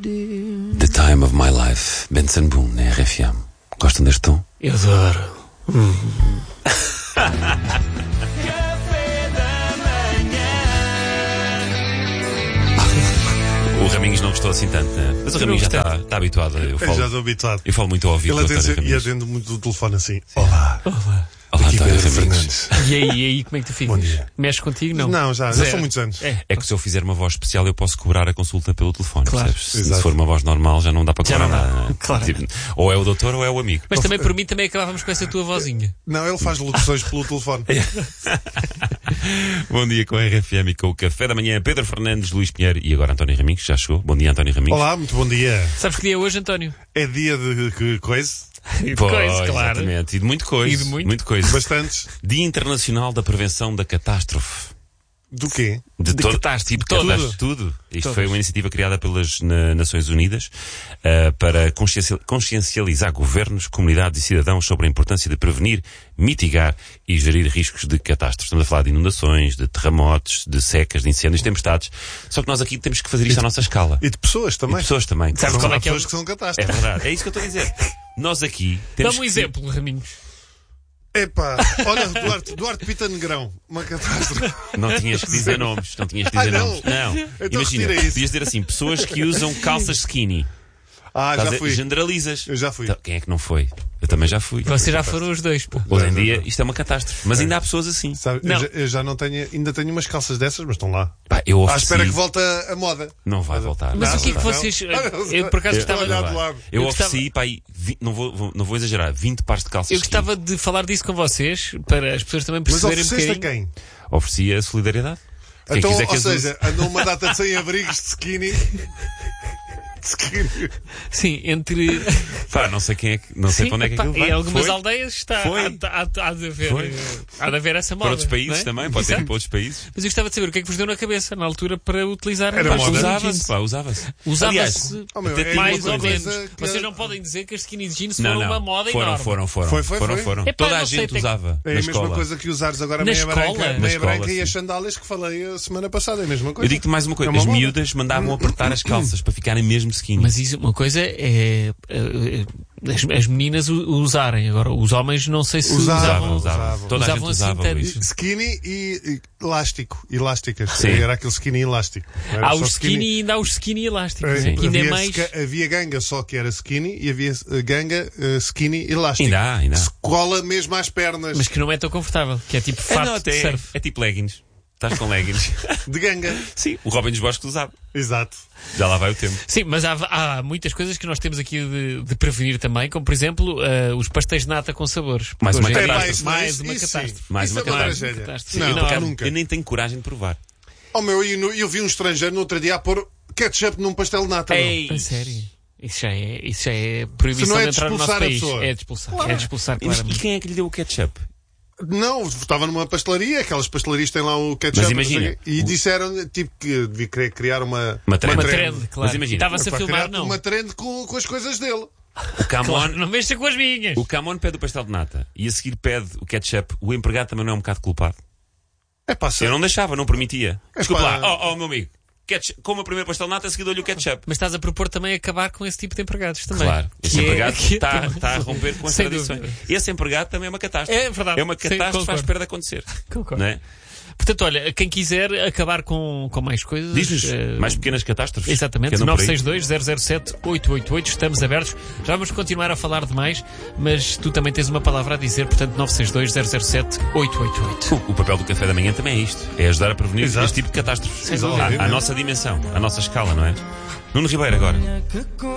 The Time of My Life, Benson Boone, na RFM. Gostam deste tom? Eu adoro. O Raminhos não gostou assim tanto, né? Mas o Raminhos já está habituado. Eu já estou habituado. Eu falo muito ao ouvido. Ele atende muito o telefone assim. Olá. Olá, Aqui António Pedro Fernandes. E aí, como é que tu ficas? Bom dia. Mexes contigo? Não. Não, já são muitos anos. É que se eu fizer uma voz especial, eu posso cobrar a consulta pelo telefone. Claro. Percebes? Se for uma voz normal, já não dá para cobrar nada. Né? Claro. Tipo, ou é o doutor ou é o amigo. Mas também por mim também acabávamos com essa tua vozinha. Não, ele faz locuções pelo telefone. Bom dia com a RFM e com o Café da Manhã. Pedro Fernandes, Luís Pinheiro e agora António Raminhos, já chegou. Bom dia, António Raminhos. Olá, muito bom dia. Sabes que dia é hoje, António? É dia de que coisa? E de Pois, coisa, claro. exatamente. E de muito coisa. E de muito. coisa. Bastantes. Dia Internacional da Prevenção da Catástrofe. Do quê? De catástrofe. tipo Todas. catástrofe, tudo. Isto Todas. foi uma iniciativa criada pelas Nações Unidas para consciencializar governos, comunidades e cidadãos sobre a importância de prevenir, mitigar e gerir riscos de catástrofes. Estamos a falar de inundações, de terremotos, de secas, de incêndios, de tempestades. Só que nós aqui temos que fazer isto à nossa escala. E de pessoas também. E de pessoas também. Sabes qual é Há que é pessoas que são É catástrofes. verdade. É isso que eu estou a dizer. Nós aqui temos Dá-me um exemplo, Raminhos. Epá, olha, Duarte Pita Negrão, uma catástrofe. Não tinhas que dizer nomes. Não tinhas que dizer não? nomes. Não. Então Imagina, retira isso. podias dizer assim, pessoas que usam calças skinny. Já fui. Generalizas. Eu já fui. Então, quem é que não foi? Eu também já fui. Vocês já foram os dois, pô. Hoje em dia isto é uma catástrofe. Mas ainda há pessoas assim. Sabe, Não. eu já não tenho, ainda tenho umas calças dessas, mas estão lá. Pá, eu À ofereci... espera que volte a moda. Não vai voltar. Mas Não o que é que vai voltar. vocês... Não. Eu por acaso Estou a gostava... olhar de lado. Eu Eu ofereci, pá, aí, não vou exagerar, 20 pares de calças Eu skinny. gostava de falar disso com vocês, para as pessoas também Mas perceberem um ofereceste a bocadinho. quem? Ofereci a solidariedade. Quem Então, quiser que ou as use. seja, andou uma data de sem-abrigos de skinny. De skinny. Sim, entre... Pá, não sei quem é que, não sei Sim, para onde é que epá, aquilo vai. em algumas Foi? aldeias está, Foi. há de haver, Foi. há de haver essa moda. Para outros países não é? também, pode ser Exato. para outros países. Mas eu gostava de saber o que é que vos deu na cabeça na altura para utilizar Era pá, moda. skinny Usava-se, jeans. pá, usava-se. Usava-se Aliás, Oh, meu, até é tinha mais uma ou coisa- menos. que- Vocês não podem dizer que as skinny jeans Não, foram não. uma moda foram, enorme. foram. Foi. Epá, Toda a não sei, gente tem- usava É na a mesma escola. coisa que usares agora Na meia escola? branca, Na meia escola, branca e sim. as sandálias que falei a semana passada. É a mesma coisa. Eu digo-te mais uma coisa. É uma As moda. miúdas mandavam apertar as calças para ficarem mesmo skinny. Mas isso, uma coisa é as meninas usarem. Agora, os homens não sei se Usavam. Toda a gente Usavam usava, assim Luís. tanto. Skinny e elástico. Elásticas. Sim. Era aquele skinny elástico. Não era Há só os skinny e ainda há os skinny elásticos. Sim. Que ainda é havia, mais... havia ganga só que era skinny e havia ganga skinny elástico. Ainda há. Se cola mesmo às pernas. Mas que não é tão confortável. Que é tipo É, fato não, de até surf. é tipo leggings. Estás com leggings. De ganga. Sim, o Robin dos Bosques usava. Exato. Já lá vai o tempo. Sim, mas há muitas coisas que nós temos aqui de prevenir também, como por exemplo os pastéis de nata com sabores. Mais Porque uma hoje em dia- catástrofe. mais uma isso sim. catástrofe. Mais Isso uma é uma catástrofe. tragédia. Catástrofe. Não, Sim, Por acaso, nunca. eu nem tenho coragem de provar. Oh meu, eu vi um estrangeiro no outro dia a pôr ketchup num pastel de nata. meu. Ei, A sério. Isso já é Se proibição não é de de entrar no nosso expulsar a país. pessoa. É de expulsar. Claro. É de expulsar, Mas claramente. e quem é que lhe deu o ketchup? Não, estava numa pastelaria, aquelas pastelarias têm lá o ketchup. Mas imagina, não sei o quê, e disseram tipo que devia querer criar uma trend. Uma trend, claro. Mas imagina, Estava-se a para filmar, criar não. uma trend com as coisas dele. O Camon, Claro, não mexa com as minhas. o Camon pede o pastel de nata e a seguir pede o ketchup. O empregado também não é um bocado culpado? É pá, Eu não deixava, não permitia. Desculpa pá. lá, meu amigo. Como o primeiro pastel de nata, a seguir dou-lhe o ketchup. Mas estás a propor também acabar com esse tipo de empregados também. Claro, esse Que é- empregado que é está também- a romper com as Sem tradições. dúvida. Esse empregado também é uma catástrofe. É verdade. É uma Sim, catástrofe à concordo. espera de acontecer. Concordo. Não é? Portanto, olha, quem quiser acabar com mais coisas... Diz-nos eh, mais pequenas catástrofes. Exatamente, que andam por aí. 962-007-888, estamos abertos. Já vamos continuar a falar de mais, mas tu também tens uma palavra a dizer, portanto 962-007-888. O papel do café da manhã também é isto. É ajudar a prevenir Exato. este tipo de catástrofes. Sem dúvida. À nossa dimensão, à nossa escala, não é? Nuno Ribeiro agora.